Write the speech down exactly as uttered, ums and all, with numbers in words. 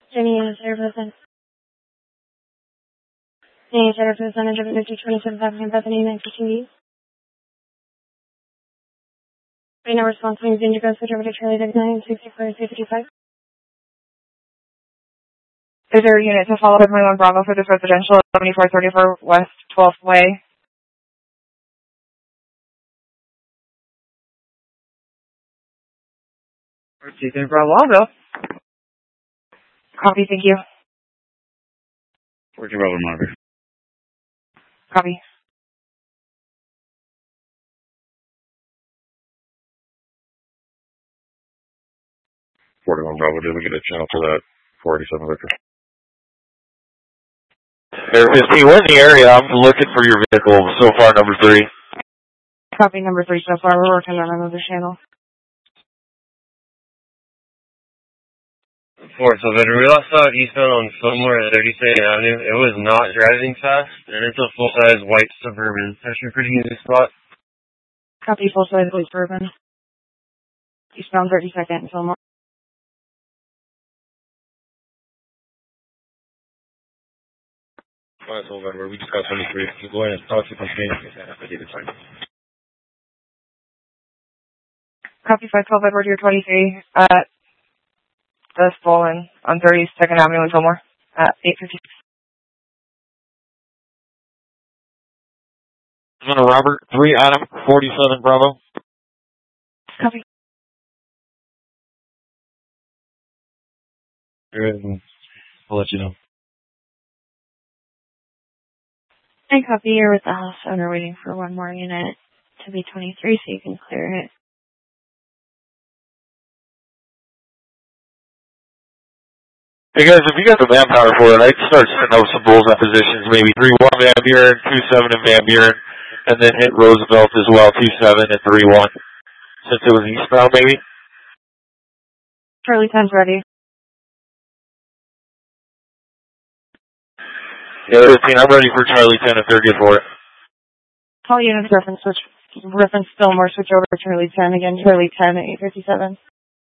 Jimmy is service. Any service on a W fifty twenty-seven Bethlehem Bethany nine fifteen. Right now response times Indigo switch over to Charlie Deck nine sixty-four three fifty-five. Is there a unit to follow with my one Bravo for this residential seventy-four thirty-four West twelfth Way? Tuesday Bravo, I'll go. Copy, thank you. fourteen Bravo monitor. Copy. forty-one Bravo, did we get a channel for that four eighty-seven Victor? Air fifteen, we're in the area. I'm looking for your vehicle so far, number three. Copy, number three so far. We're working on another channel. Four, so then we lost out eastbound on Fillmore at thirty-second Avenue. It was not driving fast, and it's a full-size white Suburban. That's your pretty easy spot. Copy, full-size white Suburban. Eastbound thirty-second Fillmore. Five November, we just got twenty-three. You go ahead and talk to the company. Copy, five twelve Edward, you're twenty-three. Uh, the stolen on thirty-second Avenue in Fillmore at eight fifty-six. Robert, three Adam, forty-seven Bravo. Copy. Good. I'll let you know. I copy, you're with the house owner waiting for one more unit to be twenty-three so you can clear it. Hey guys, if you got the manpower for it, I'd start setting up some bullseye positions, maybe three one Van Buren, two seven in Van Buren, and then hit Roosevelt as well, two seven and three one. Since it was eastbound, maybe? Charlie ten's ready. Yeah, fifteen, I'm ready for Charlie ten if they're good for it. All units reference switch, reference Fillmore, switch over to Charlie ten again, Charlie ten at eight fifty-seven.